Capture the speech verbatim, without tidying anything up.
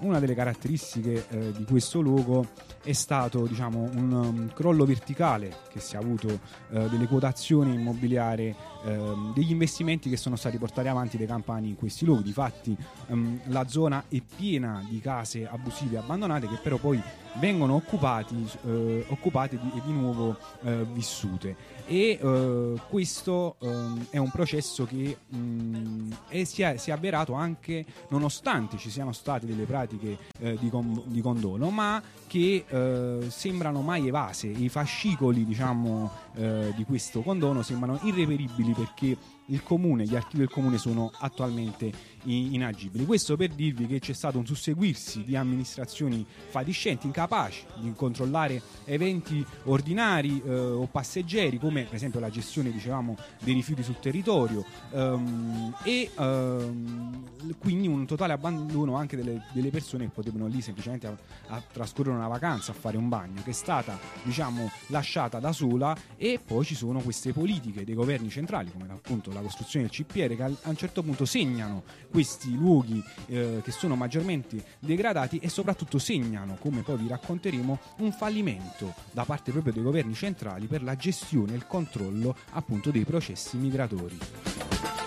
una delle caratteristiche eh, di questo luogo è stato, diciamo, un um, crollo verticale che si è avuto eh, delle quotazioni immobiliari, ehm, degli investimenti che sono stati portati avanti dai campani in questi luoghi. Difatti ehm, la zona è piena di case abusive abbandonate che però poi vengono occupati, eh, occupate di, e di nuovo eh, vissute, e eh, questo eh, è un processo che mh, è, si, è, si è avverato anche nonostante ci siano state delle pratiche eh, di, con, di condono, ma che eh, sembrano mai evase. I fascicoli, diciamo, eh, di questo condono sembrano irreperibili perché il comune, gli archivi del comune sono attualmente inagibili. Questo per dirvi che c'è stato un susseguirsi di amministrazioni fatiscenti, incapaci di controllare eventi ordinari eh, o passeggeri, come per esempio la gestione, dicevamo, dei rifiuti sul territorio, ehm, e ehm, quindi un totale abbandono anche delle, delle persone che potevano lì semplicemente a, a trascorrere una vacanza, a fare un bagno, che è stata, diciamo, lasciata da sola. E poi ci sono queste politiche dei governi centrali, come appunto la costruzione del C P R, che a un certo punto segnano questi luoghi eh, che sono maggiormente degradati e soprattutto segnano, come poi vi racconteremo, un fallimento da parte proprio dei governi centrali per la gestione e il controllo appunto dei processi migratori.